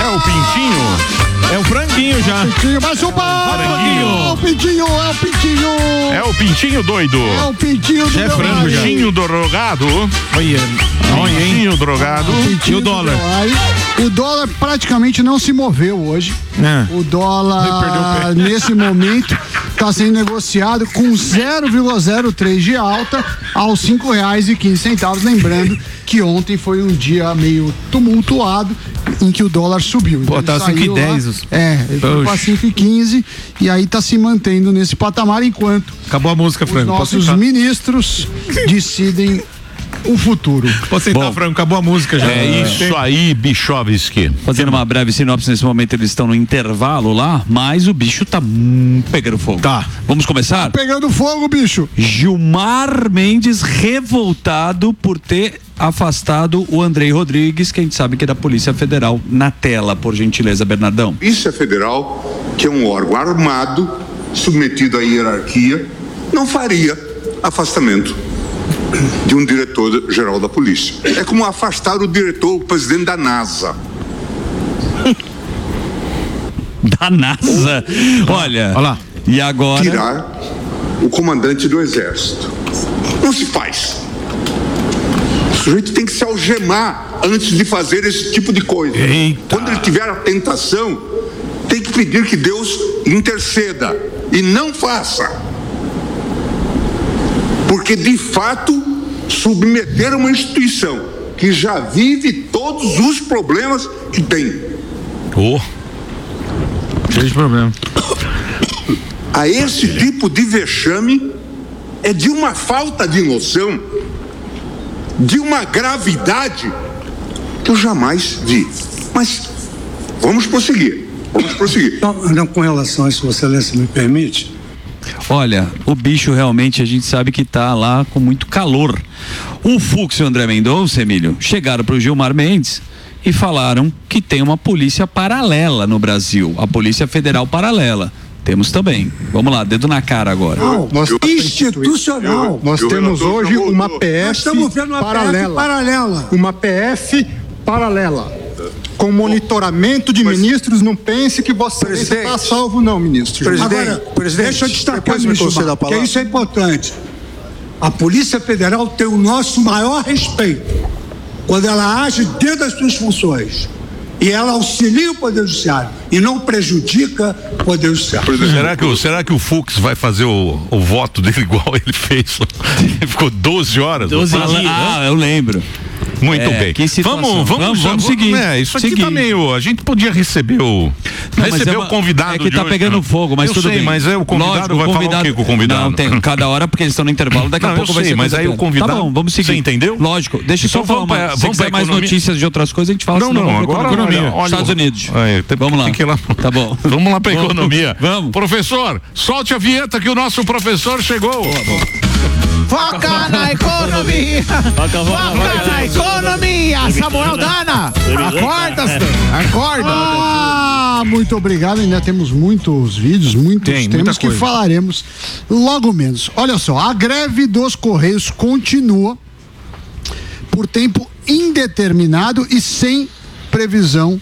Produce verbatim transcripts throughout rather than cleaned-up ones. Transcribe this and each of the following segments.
É o pintinho? É o franguinho já. O pintinho, mais um franguinho. É o pintinho, é o pintinho. É o pintinho doido. É o pintinho do é frango já. Pintinho drogado. Olha, olha, hein? Pintinho drogado. E o dólar? O dólar praticamente não se moveu hoje. É. O dólar, nesse momento, está sendo negociado com zero vírgula zero três de alta aos cinco reais e quinze centavos. Lembrando que ontem foi um dia meio tumultuado em que o dólar subiu. Pô, tá cinco e dez. É, ele foi para cinco e quinze e aí tá se mantendo nesse patamar enquanto acabou a música, Franco. Os nossos ministros decidem o futuro. Pode sentar, Bom, Franco, acabou a música já. É isso aí, Bichovski. Fazendo uma breve sinopse, nesse momento eles estão no intervalo lá, mas o bicho tá hum, pegando fogo. Tá. Vamos começar? Tá pegando fogo, bicho. Gilmar Mendes revoltado por ter afastado o Andrei Rodrigues, que a gente sabe que é da Polícia Federal. Na tela, por gentileza, Bernardão. Polícia Federal, que é um órgão armado, submetido à hierarquia, não faria afastamento de um diretor-geral da polícia. É como afastar o diretor, o presidente da NASA. Da NASA? Olha, olha lá. E agora? Tirar o comandante do exército. Não se faz. O sujeito tem que se algemar antes de fazer esse tipo de coisa. Eita. Quando ele tiver a tentação, tem que pedir que Deus interceda e não faça. Porque, de fato, submeter uma instituição que já vive todos os problemas que tem. Oh. Cheio de problema. A esse tipo de vexame é de uma falta de noção, de uma gravidade que eu jamais vi. Mas vamos prosseguir. Vamos prosseguir. Não, não, com relação a isso, Vossa Excelência me permite? Olha, o bicho realmente a gente sabe que tá lá com muito calor. O Fux e o André Mendonça, Emílio, chegaram pro Gilmar Mendes e falaram que tem uma polícia paralela no Brasil, a Polícia Federal Paralela. Temos também. Vamos lá, dedo na cara agora. Não, nós institucional. Nós temos hoje uma P F uma paralela. P F paralela. Uma P F paralela. Com monitoramento de mas, ministros, não pense que você está salvo, não, ministro. Presidente, Agora, presidente, deixa eu destacar isso, porque isso é importante. A Polícia Federal tem o nosso maior respeito quando ela age dentro das suas funções. E ela auxilia o Poder Judiciário e não prejudica o Poder Judiciário. Será que, o, será que o Fux vai fazer o, o voto dele igual ele fez? Ele ficou doze horas. doze dias. Ah, eu lembro. Muito é, bem. Que vamos, vamos, vamos, vamos seguir. É, isso aqui seguir. tá meio. A gente podia receber o. Não, receber é uma, o convidado. É que tá hoje, pegando não. fogo, mas eu tudo sei, bem. Mas é o convidado Lógico, vai convidado, falar o que com o convidado? Não, tem cada hora, porque eles estão no intervalo, daqui a não, pouco vai sei, ser. Mas aí o convidado. Tá bom, vamos seguir. Você entendeu? Lógico. Deixa eu então só falar uma. Pra, se você quiser mais notícias de outras coisas, a gente fala. Não, não, não agora economia. Olha, Estados Unidos. Olha, tem, vamos lá. Tem que ir lá. Tá bom. Vamos lá pra vamos, economia. Vamos. Professor, solte a vinheta que o nosso professor chegou. Boa, boa. Foca na economia! Foca, Foca na economia! Samuel Dana! Acorda, acorda! Ah, muito obrigado. Ainda temos muitos vídeos, muitos Tem, temas que falaremos logo menos. Olha só, a greve dos Correios continua por tempo indeterminado e sem previsão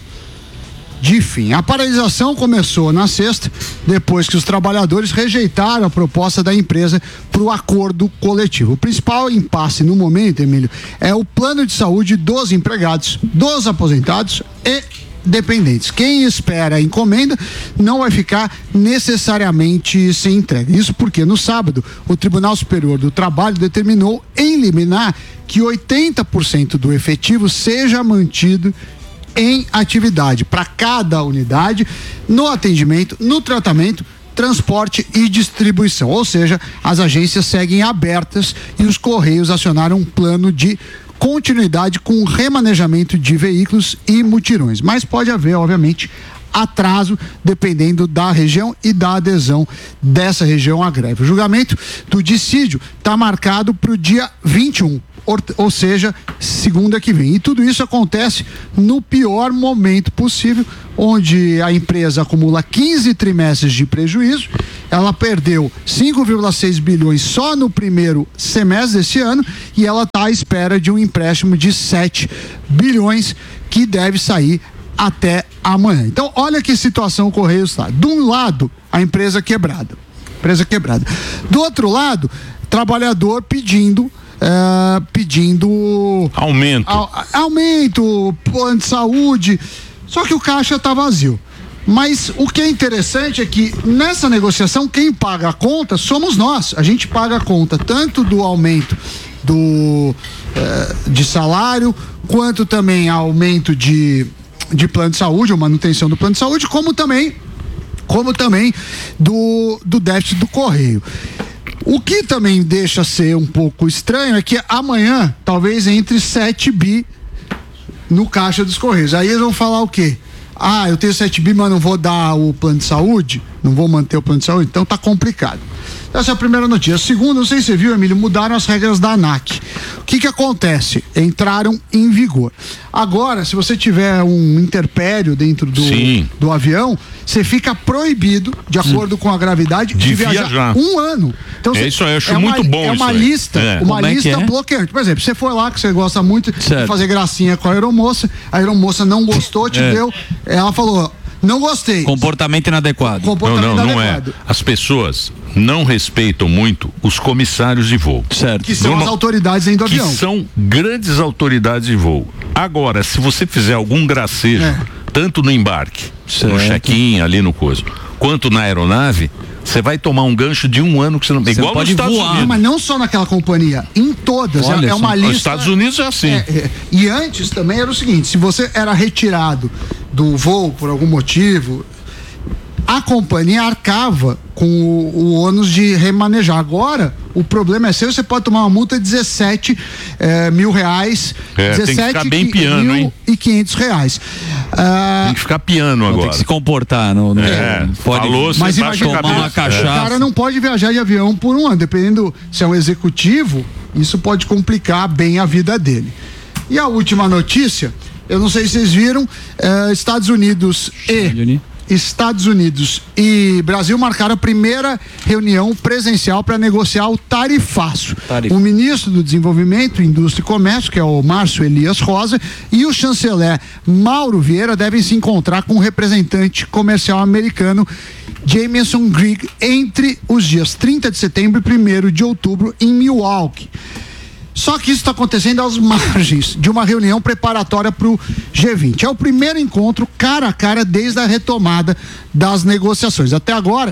de fim. A paralisação começou na sexta, depois que os trabalhadores rejeitaram a proposta da empresa para o acordo coletivo. O principal impasse no momento, Emílio, é o plano de saúde dos empregados, dos aposentados e dependentes. Quem espera a encomenda não vai ficar necessariamente sem entrega. Isso porque no sábado o Tribunal Superior do Trabalho determinou em liminar que oitenta por cento do efetivo seja mantido em atividade para cada unidade, no atendimento, no tratamento, transporte e distribuição. Ou seja, as agências seguem abertas e os Correios acionaram um plano de continuidade com remanejamento de veículos e mutirões. Mas pode haver, obviamente, atraso dependendo da região e da adesão dessa região à greve. O julgamento do dissídio está marcado para o dia vinte e um. Ou, ou seja, segunda que vem. E tudo isso acontece no pior momento possível, onde a empresa acumula quinze trimestres de prejuízo. Ela perdeu cinco vírgula seis bilhões só no primeiro semestre desse ano e ela está à espera de um empréstimo de sete bilhões que deve sair até amanhã. Então, olha que situação o Correios está. De um lado, a empresa quebrada. Empresa quebrada. Do outro lado, trabalhador pedindo é, pedindo aumento. A, aumento, plano de saúde. Só que o caixa está vazio. Mas o que é interessante é que nessa negociação quem paga a conta somos nós. A gente paga a conta tanto do aumento do, eh, de salário, quanto também aumento de, de plano de saúde, ou manutenção do plano de saúde, como também, como também do, do déficit do Correio. O que também deixa ser um pouco estranho é que amanhã talvez entre sete bi no caixa dos Correios. Aí eles vão falar o quê? Ah, eu tenho sete bi, mas não vou dar o plano de saúde? Não vou manter o plano de saúde? Então tá complicado. Essa é a primeira notícia. A segunda, não sei se você viu, Emílio, mudaram as regras da ANAC. O que que acontece? Entraram em vigor. Agora, se você tiver um interpério dentro do, do avião, você fica proibido, de acordo hum. com a gravidade, de, de viajar, viajar um ano. Então, é você, isso aí, eu acho é muito uma, bom é uma isso lista, é. uma Como lista é que é? bloqueante. Por exemplo, você foi lá, que você gosta muito certo. de fazer gracinha com a aeromoça, a aeromoça não gostou, te é. deu, ela falou... Não gostei. Comportamento inadequado. Comportamento não, não, inadequado. não é. As pessoas não respeitam muito os comissários de voo. Certo. Que são Normal, as autoridades dentro do que avião. Que são grandes autoridades de voo. Agora, se você fizer algum gracejo, é. tanto no embarque, certo. no check-in, ali no coisa, quanto na aeronave, você vai tomar um gancho de um ano que você não... Você igual pode nos Estados voar. Unidos. Mas não só naquela companhia, em todas. Olha é, é uma lista... Nos Estados Unidos é assim. É, é, e antes também era o seguinte, se você era retirado do voo por algum motivo, a companhia arcava com o, o ônus de remanejar. Agora, o problema é seu, você pode tomar uma multa de dezessete é, mil reais. É, tem que ficar bem piano, hein? E quinhentos reais. Ah, tem que ficar piano agora. Tem que se comportar. No, no, é, pode, falou, mas imagina, tomar uma cachaça. O cara não pode viajar de avião por um ano, dependendo se é um executivo, isso pode complicar bem a vida dele. E a última notícia, eu não sei se vocês viram, é, Estados Unidos e... Estados Unidos e Brasil marcaram a primeira reunião presencial para negociar o tarifaço. Tarif. O ministro do Desenvolvimento, Indústria e Comércio, que é o Márcio Elias Rosa, e o chanceler Mauro Vieira devem se encontrar com o representante comercial americano Jameson Grigg entre os dias trinta de setembro e primeiro de outubro em Milwaukee. Só que isso está acontecendo às margens de uma reunião preparatória para o G vinte. É o primeiro encontro cara a cara desde a retomada das negociações. Até agora,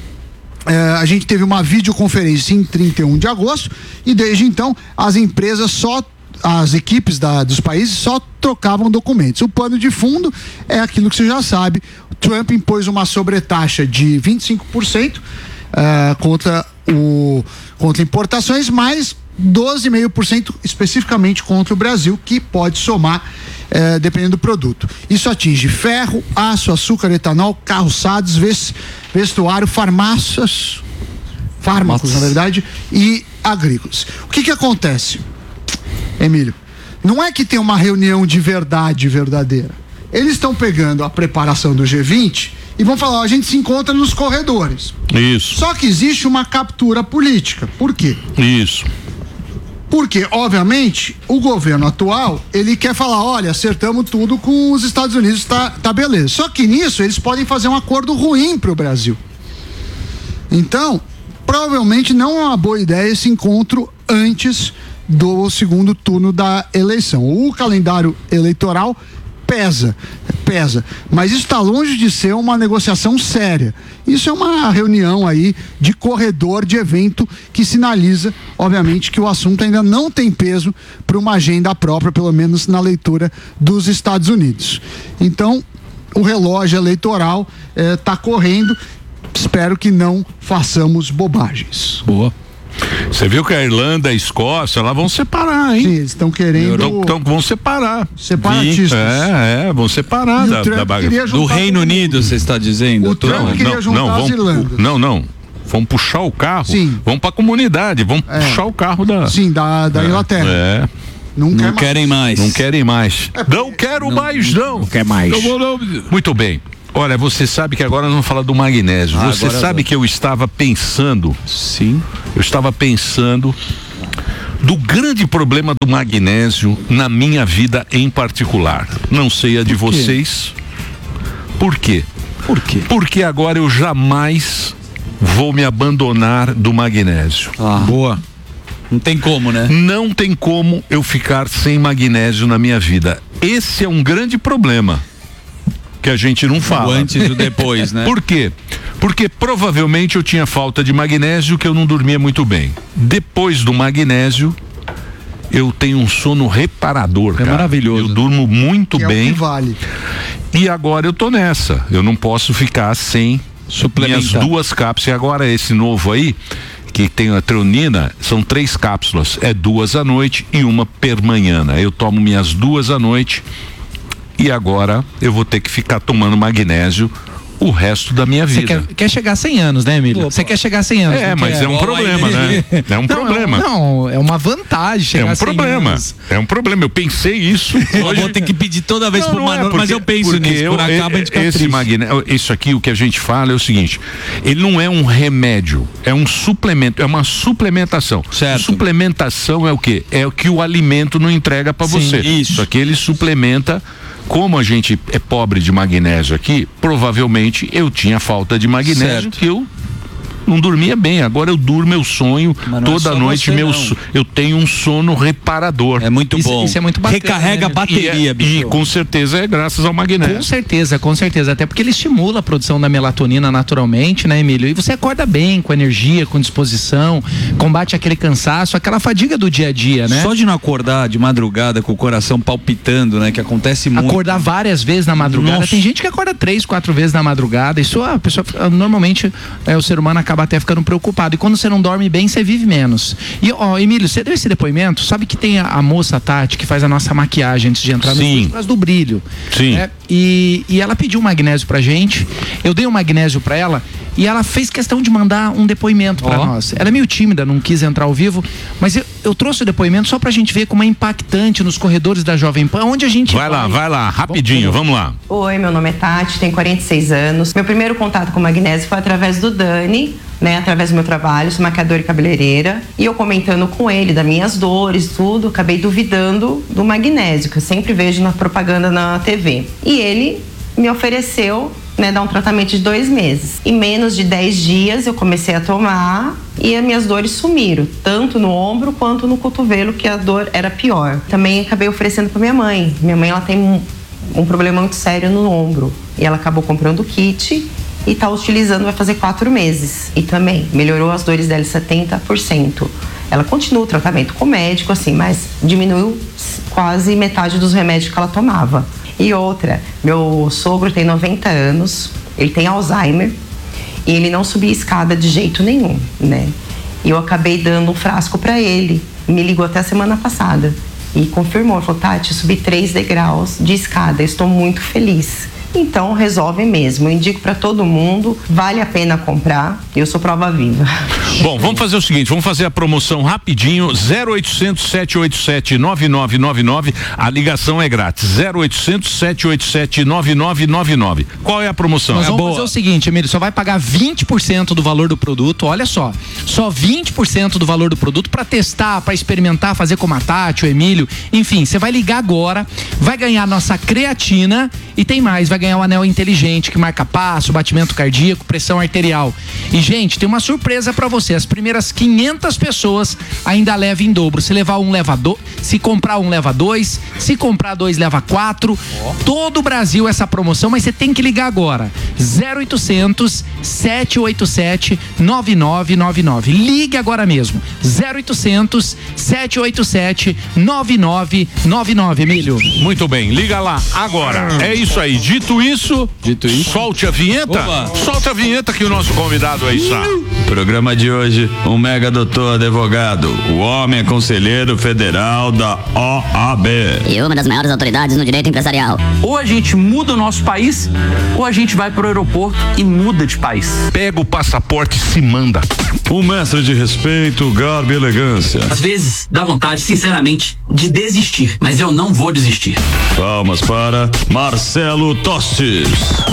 eh, a gente teve uma videoconferência em trinta e um de agosto e desde então as empresas só, as equipes da, dos países só trocavam documentos. O pano de fundo é aquilo que você já sabe. Trump impôs uma sobretaxa de vinte e cinco por cento eh, contra, o, contra importações, mas doze vírgula cinco por cento especificamente contra o Brasil, que pode somar eh, dependendo do produto. Isso atinge ferro, aço, açúcar, etanol, calçados, vestuário, farmácias, fármacos, Nossa. na verdade, e agrícolas. O que que acontece, Emílio? Não é que tem uma reunião de verdade verdadeira. Eles estão pegando a preparação do G vinte e vão falar, ó, a gente se encontra nos corredores. Isso. Só que existe uma captura política. Por quê? Isso. Porque, obviamente, o governo atual, ele quer falar, olha, acertamos tudo com os Estados Unidos, tá, tá beleza. Só que nisso, eles podem fazer um acordo ruim para o Brasil. Então, provavelmente não é uma boa ideia esse encontro antes do segundo turno da eleição. O calendário eleitoral pesa, pesa, mas isso está longe de ser uma negociação séria. Isso é uma reunião aí de corredor de evento que sinaliza, obviamente, que o assunto ainda não tem peso para uma agenda própria, pelo menos na dos Estados Unidos. Então, o relógio eleitoral está eh, correndo. Espero que não façamos bobagens. Boa. Você viu que a Irlanda e a Escócia lá vão separar, hein? Sim, eles estão querendo. Tão, tão, vão separar. Separatistas. É, é, vão separar da, da bagunça. Do Reino Unido, você está dizendo? O Trump não, queria não, juntar não, as vão, Irlandas. Não, não. Vão puxar o carro. Sim. Vão pra comunidade. Vão é. puxar o carro da. Sim, da, da é, Inglaterra. É. Não, não quer querem mais. Não querem mais. É, não quero não, mais, não. Não quer mais. Não, não. Muito bem. Olha, você sabe que agora nós vamos falar do magnésio. Ah, você sabe eu que eu estava pensando. Sim. Eu estava pensando do grande problema do magnésio na minha vida em particular. Não sei a de vocês. Por quê? Por quê? Porque agora eu jamais vou me abandonar do magnésio. Ah, boa. Não tem como, né? Não tem como eu ficar sem magnésio na minha vida. Esse é um grande problema que a gente não fala. O antes e o depois, né? Por quê? Porque provavelmente eu tinha falta de magnésio, que eu não dormia muito bem. Depois do magnésio, eu tenho um sono reparador, cara. É maravilhoso. Eu durmo muito que bem. É o que vale. E agora eu tô nessa. Eu não posso ficar sem minhas duas cápsulas. E agora esse novo aí, que tem a treonina, são três cápsulas. É duas à noite e uma permanhana. Eu tomo minhas duas à noite e agora eu vou ter que ficar tomando magnésio o resto da minha vida. Você quer, quer chegar a cem anos, né, Emílio? Você quer chegar a cem anos. É, mas quer? é um problema, né? É um não, problema. Não, é uma vantagem chegar É um a cem problema. anos. É um problema. Eu pensei isso. Hoje eu vou ter que pedir toda vez pro Manolo, porque, mas eu penso nisso. Eu, por acaba a gente fica esse triste. magnésio, isso aqui, o que a gente fala é o seguinte: ele não é um remédio, é um suplemento, é uma suplementação. Certo. Suplementação é o quê? É o que o alimento não entrega para você. Isso. Isso aqui ele suplementa. Como a gente é pobre de magnésio aqui, provavelmente eu tinha falta de magnésio, certo. que eu não dormia bem. Agora eu durmo, eu sonho toda é noite, você, meu não. so, eu tenho um sono reparador. É muito Isso- bom. isso é muito bacana, Recarrega né? a bateria, E, é- bicho. e com certeza é graças ao magnésio. Com certeza, com certeza. Até porque ele estimula a produção da melatonina naturalmente, né, Emílio? E você acorda bem, com energia, com disposição, combate aquele cansaço, aquela fadiga do dia a dia, né? Só de não acordar de madrugada com o coração palpitando, né? Que acontece muito. Acordar várias vezes na madrugada. Nossa. Tem gente que acorda três, quatro vezes na madrugada. Isso a pessoa, normalmente, é, o ser humano acaba até ficando preocupado. E quando você não dorme bem, você vive menos. E, ó, Emílio, você deu esse depoimento? Sabe que tem a, a moça Tati que faz a nossa maquiagem antes de entrar no Sim. estúdio, por causa do brilho. Sim. É, e, e ela pediu um magnésio pra gente. Eu dei um magnésio pra ela e ela fez questão de mandar um depoimento pra Ó. nós. Ela é meio tímida, não quis entrar ao vivo, mas eu, eu trouxe o depoimento só pra gente ver como é impactante nos corredores da Jovem Pan, onde a gente Vai lá, vai lá, rapidinho, vamos lá. Oi, meu nome é Tati, tenho quarenta e seis anos. Meu primeiro contato com magnésio foi através do Dani, né, através do meu trabalho, sou maquiadora e cabeleireira, e eu comentando com ele das minhas dores, tudo, acabei duvidando do magnésio, que eu sempre vejo na propaganda na T V. E ele me ofereceu, né, dar um tratamento de dois meses. Em menos de dez dias eu comecei a tomar e as minhas dores sumiram, tanto no ombro quanto no cotovelo, que a dor era pior. Também acabei oferecendo para minha mãe. Minha mãe, ela tem um, um problema muito sério no ombro e ela acabou comprando o kit e está utilizando, vai fazer quatro meses. E também melhorou as dores dela em setenta por cento. Ela continua o tratamento com o médico, assim, mas diminuiu quase metade dos remédios que ela tomava. E outra, meu sogro tem noventa anos, ele tem Alzheimer e ele não subia escada de jeito nenhum, né? E eu acabei dando um frasco para ele, me ligou até a semana passada e confirmou, falou: Tati, eu subi três degraus de escada, estou muito feliz. Então resolve mesmo, eu indico para todo mundo, vale a pena comprar, eu sou prova viva. Bom, vamos fazer o seguinte, vamos fazer a promoção rapidinho, zero oitocentos, sete oito sete, nove nove nove nove, a ligação é grátis, zero oitocentos, sete oito sete, nove nove nove nove. Qual é a promoção? Nós É vamos boa. fazer o seguinte, Emílio, só vai pagar vinte por cento do valor do produto, olha só, só vinte por cento do valor do produto para testar, para experimentar, fazer como a Tati, o Emílio, enfim, você vai ligar agora, vai ganhar nossa creatina e tem mais, vai ganhar o anel inteligente que marca passo, batimento cardíaco, pressão arterial. E, gente, tem uma surpresa para você, as primeiras quinhentas pessoas ainda levam em dobro, se levar um, leva dois, se comprar um, leva dois, se comprar dois, leva quatro, todo o Brasil essa promoção, mas você tem que ligar agora, zero oitocentos, sete oito sete, nove nove nove nove, ligue agora mesmo, zero oitocentos, sete oito sete, nove nove nove nove, Emílio. Muito bem, liga lá agora. É isso aí. Dito isso, Dito isso, solte a vinheta. Opa. Solta a vinheta que o nosso convidado aí está. Programa de hoje, um mega doutor advogado. O homem é conselheiro federal da O A B. E uma das maiores autoridades no direito empresarial. Ou a gente muda o nosso país, ou a gente vai pro aeroporto e muda de país. Pega o passaporte e se manda. Um mestre de respeito, garbo e elegância. Às vezes dá vontade, sinceramente, de desistir, mas eu não vou desistir. Palmas para Marcelo Tostes.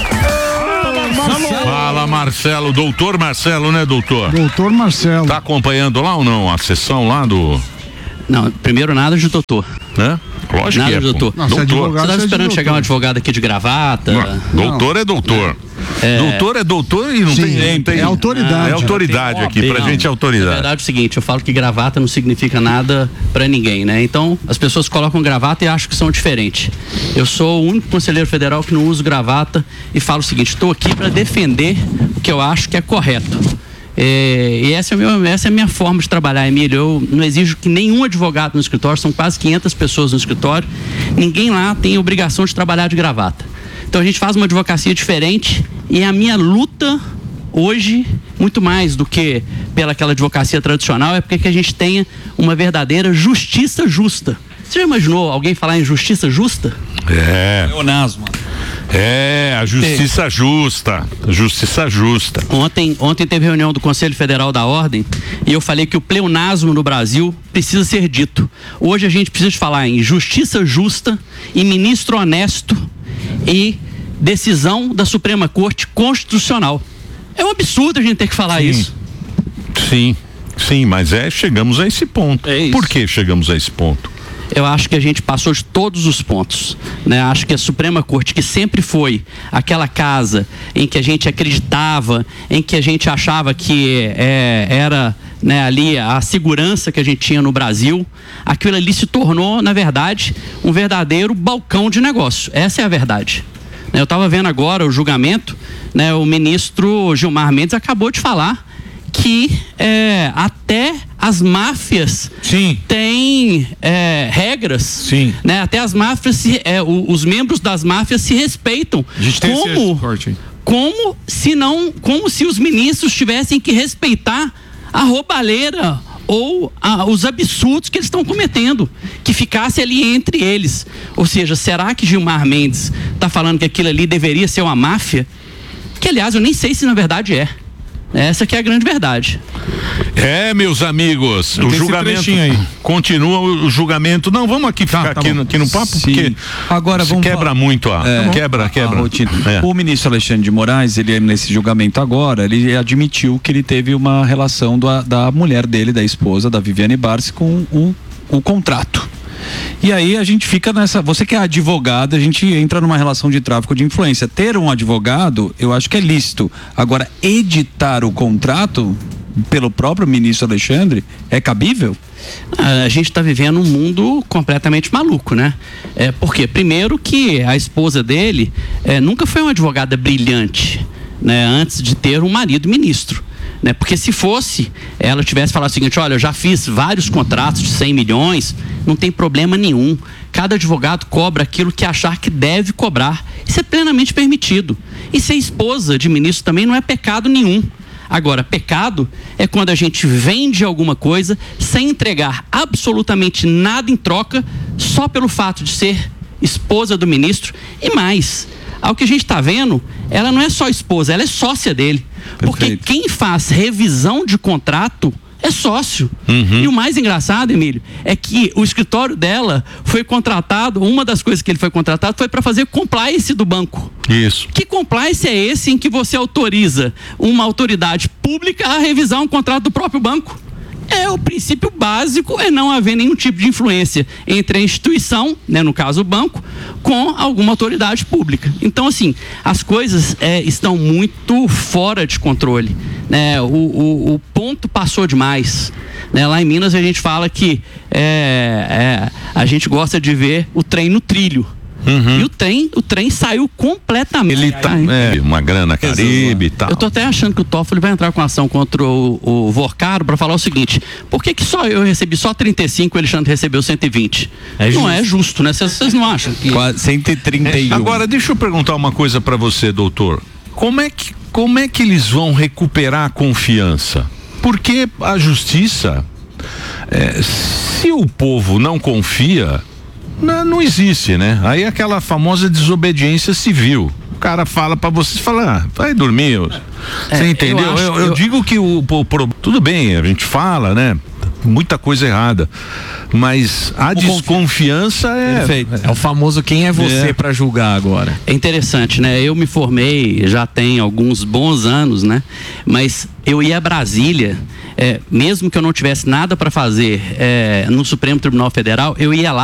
Fala, Marcelo, doutor Marcelo, né, doutor? Doutor Marcelo. Tá acompanhando lá ou não a sessão lá do... Não, primeiro nada de doutor. Né? Lógico nada que é, de doutor. Não, doutor. Você estava esperando chegar um advogado aqui de gravata? Não, doutor é doutor. É. Doutor é doutor e não Sim, tem, não tem. É autoridade. É autoridade aqui, pra não, gente é autoridade. Na verdade é o seguinte, eu falo que gravata não significa nada pra ninguém, né? Então, as pessoas colocam gravata e acham que são diferentes. Eu sou o único conselheiro federal que não uso gravata e falo o seguinte, estou aqui para defender o que eu acho que é correto. É, e essa é, meu, essa é a minha forma de trabalhar, Emílio. Eu não exijo que nenhum advogado no escritório, são quase quinhentas pessoas no escritório, ninguém lá tem obrigação de trabalhar de gravata. Então a gente faz uma advocacia diferente e a minha luta hoje, muito mais do que pela aquela advocacia tradicional, é porque que a gente tenha uma verdadeira justiça justa. Você já imaginou alguém falar em justiça justa? É. Pleonasmo. É, a justiça Tem. justa. Justiça justa. Ontem, ontem teve reunião do Conselho Federal da Ordem e eu falei que o pleonasmo no Brasil precisa ser dito. Hoje a gente precisa falar em justiça justa e ministro honesto e decisão da Suprema Corte Constitucional. É um absurdo a gente ter que falar Sim. isso. Sim, sim, mas é, chegamos a esse ponto. É isso. Por que chegamos a esse ponto? Eu acho que a gente passou de todos os pontos, né? Acho que a Suprema Corte, que sempre foi aquela casa em que a gente acreditava, em que a gente achava que é, era, né, ali a segurança que a gente tinha no Brasil, aquilo ali se tornou, na verdade, um verdadeiro balcão de negócio. Essa é a verdade. Eu estava vendo agora o julgamento, né? O ministro Gilmar Mendes acabou de falar que é, até as máfias Sim. têm é, regras, Sim. né? Até as máfias, se, é, o, os membros das máfias se respeitam. A gente tem como, esse corte aí. como se não, como se os ministros tivessem que respeitar a roubalheira ou a, os absurdos que eles estão cometendo, que ficasse ali entre eles. Ou seja, será que Gilmar Mendes está falando que aquilo ali deveria ser uma máfia? Que, aliás, eu nem sei se na verdade é. Essa que é a grande verdade. É, meus amigos, o julgamento aí. Continua o julgamento. Não, vamos aqui ficar tá, tá aqui, no, aqui no papo, Sim. porque agora vamos quebra falar. muito a é, quebra, quebra. A rotina. É. O ministro Alexandre de Moraes, ele nesse julgamento agora, ele admitiu que ele teve uma relação do, da mulher dele, da esposa, da Viviane Barsi, com o, o contrato. E aí a gente fica nessa, você que é advogado, a gente entra numa relação de tráfico de influência. Ter um advogado, eu acho que é lícito. Agora, editar o contrato pelo próprio ministro Alexandre é cabível? A gente está vivendo um mundo completamente maluco, né? É, por quê? Primeiro que a esposa dele é, nunca foi uma advogada brilhante, né? Antes de ter um marido ministro. Né? Porque se fosse, ela tivesse falado o seguinte, olha, eu já fiz vários contratos de cem milhões, não tem problema nenhum. Cada advogado cobra aquilo que achar que deve cobrar. Isso é plenamente permitido. E ser esposa de ministro também não é pecado nenhum. Agora, pecado é quando a gente vende alguma coisa sem entregar absolutamente nada em troca, só pelo fato de ser esposa do ministro. E mais, ao que a gente está vendo, ela não é só esposa, ela é sócia dele. Porque Perfeito. Quem faz revisão de contrato é sócio. Uhum. E o mais engraçado, Emílio, é que o escritório dela foi contratado, uma das coisas que ele foi contratado foi para fazer compliance do banco. Isso. Que compliance é esse em que você autoriza uma autoridade pública a revisar um contrato do próprio banco? É, o princípio básico é não haver nenhum tipo de influência entre a instituição, né, no caso o banco, com alguma autoridade pública. Então, assim, as coisas é, estão muito fora de controle, né? O, o, o ponto passou demais, né? Lá em Minas a gente fala que é, é, a gente gosta de ver o trem no trilho. Uhum. E o trem, o trem saiu completamente. Ele tá, é, uma grana Caribe e tal. Eu tô até achando que o Toffoli vai entrar com ação contra o, o Vorcaro para falar o seguinte: por que que só eu recebi só trinta e cinco e o Alexandre recebeu cento e vinte? É não justo. É justo, né? Vocês não acham? Que... cento e trinta e um. Agora, deixa eu perguntar uma coisa para você, doutor. Como é que, como é que eles vão recuperar a confiança? Porque a justiça, é, se o povo não confia, Não, não existe, né? Aí aquela famosa desobediência civil. O cara fala pra você, fala, ah, vai dormir. É, você entendeu? Eu, acho, eu, eu, eu digo que o, o, o tudo bem, a gente fala, né? Muita coisa errada, mas a o desconfiança é Perfeito. É o famoso quem é você é. para julgar agora. É interessante, né? Eu me formei já tem alguns bons anos, né? Mas eu ia a Brasília é, mesmo que eu não tivesse nada para fazer é, no Supremo Tribunal Federal, eu ia lá